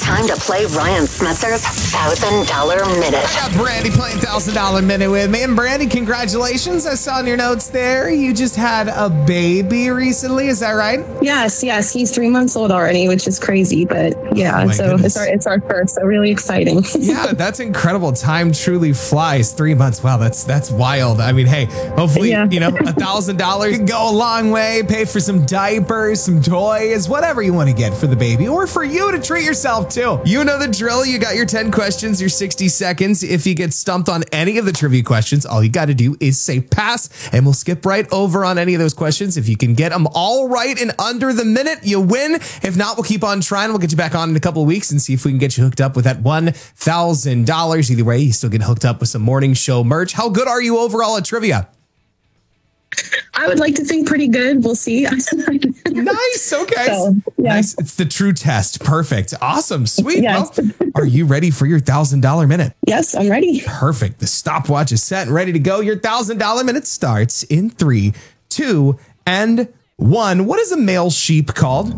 time to play Ryan Smetzer's $1,000 Minute. I got Brandy playing $1,000 Minute with me. And Brandy, congratulations. I saw in your notes there you just had a baby recently. Is that right? Yes. He's 3 months old already, which is crazy. But yeah, it's our first. So really exciting. Yeah, that's incredible. Time truly flies. 3 months. Wow, that's wild. I mean, hey, hopefully, $1,000 can go a long way. Pay for some diapers, some toys, whatever you want to get for the baby or for you to treat yourself too. You know the drill. You got your 10 questions, your 60 seconds. If you get stumped on any of the trivia questions, all you got to do is say pass and we'll skip right over on any of those questions. If you can get them all right in under the minute, you win. If not, we'll keep on trying. We'll get you back on in a couple of weeks and see if we can get you hooked up with that $1,000. Either way, you still get hooked up with some morning show merch. How good are you overall at trivia? I would like to think pretty good. We'll see. Nice. Okay. So, yeah. Nice. It's the true test. Perfect. Awesome. Sweet. Yes. Well, are you ready for your $1,000 minute? Yes, I'm ready. Perfect. The stopwatch is set and ready to go. Your $1,000 minute starts in 3, 2, and 1. What is a male sheep called?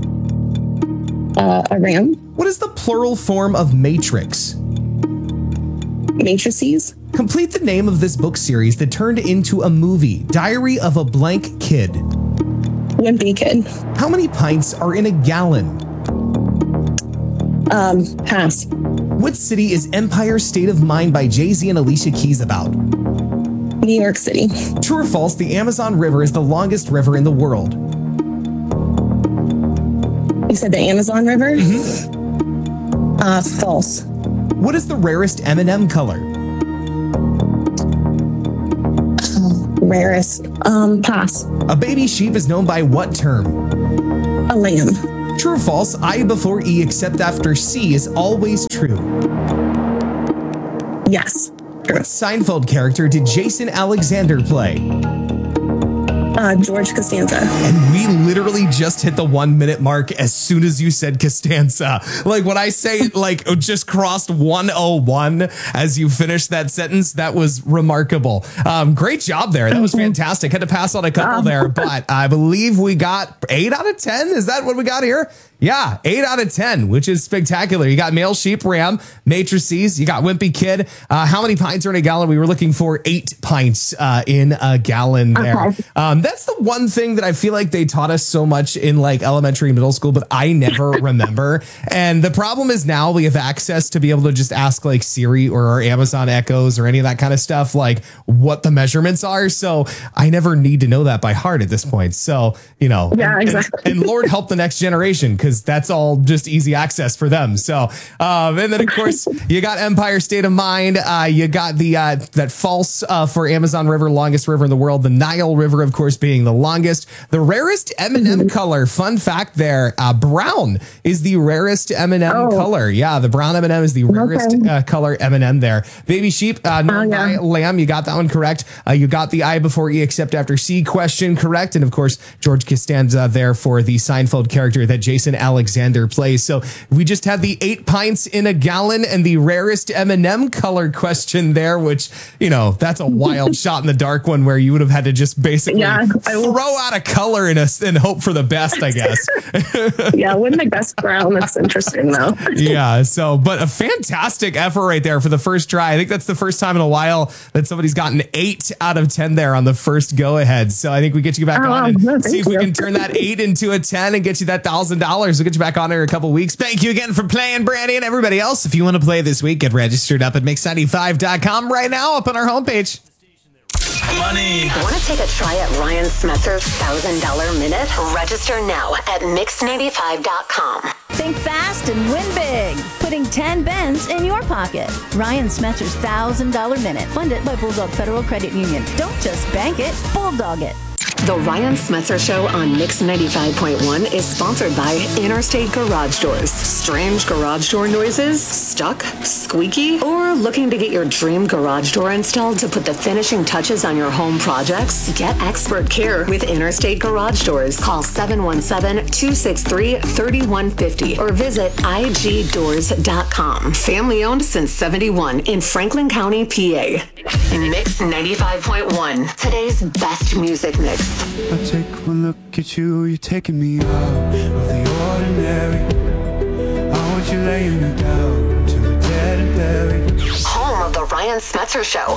A ram. What is the plural form of matrix? Matrices. Complete the name of this book series that turned into a movie, Diary of a Blank Kid. Wimpy Kid. How many pints are in a gallon? Pass. What city is Empire State of Mind by Jay-Z and Alicia Keys about? New York City. True or false, the Amazon River is the longest river in the world? You said the Amazon River? Mm-hmm. False. What is the rarest M&M color? Rarest. Pass. A baby sheep is known by what term? A lamb. True or false, I before E except after C is always true? Yes. What Seinfeld character did Jason Alexander play? George Costanza. And we literally just hit the 1 minute mark as soon as you said Costanza. Like when I say it, like just crossed 101 as you finished that sentence, that was remarkable. Great job there. That was fantastic. Had to pass on a couple there, but I believe we got 8 out of 10. Is that what we got here? Yeah, 8 out of 10, which is spectacular. You got male sheep, ram, matrices. You got wimpy kid. How many pints are in a gallon? We were looking for 8 pints in a gallon there. Okay. That's the one thing that I feel like they taught us so much in like elementary and middle school, but I never remember. And the problem is now we have access to be able to just ask like Siri or our Amazon Echoes or any of that kind of stuff, like what the measurements are. So I never need to know that by heart at this point. So, Yeah, exactly. And Lord help the next generation, because that's all just easy access for them. So, and then of course you got Empire State of Mind. You got the that false for Amazon River, longest river in the world. The Nile River, of course, being the longest. The rarest M&M color. Fun fact there: brown is the rarest M&M color. Yeah, the brown M&M is the rarest color M&M there. Baby sheep, lamb. You got that one correct. You got the I before E except after C question correct, and of course George Costanza there for the Seinfeld character that Jason Alexander plays. So we just had the 8 pints in a gallon and the rarest M&M color question there, which, that's a wild shot in the dark one where you would have had to just basically throw out a color and hope for the best, I guess. Yeah, wouldn't make best brown. That's interesting though. Yeah. So, but a fantastic effort right there for the first try. I think that's the first time in a while that somebody's gotten 8 out of 10 there on the first go ahead. So I think we get you back on and see if we can turn that 8 into a 10 and get you that $1,000. We'll get you back on here in a couple weeks. Thank you again for playing, Brandy, and everybody else. If you want to play this week, get registered up at mix95.com right now up on our homepage. Money. Want to take a try at Ryan Smetzer's $1,000 Minute? Register now at mix95.com. Think fast and win big. Putting 10 bends in your pocket. Ryan Smetzer's $1,000 Minute. Funded by Bulldog Federal Credit Union. Don't just bank it, bulldog it. The Ryan Smetzer Show on Mix 95.1 is sponsored by Interstate Garage Doors. Strange garage door noises? Stuck? Squeaky? Or looking to get your dream garage door installed to put the finishing touches on your home projects? Get expert care with Interstate Garage Doors. Call 717-263-3150 or visit igdoors.com. Family owned since 71 in Franklin County, PA. Mix 95.1, today's best music mix. I take one look at you, you're taking me out of the ordinary. I want Home of the Ryan Smetzer Show.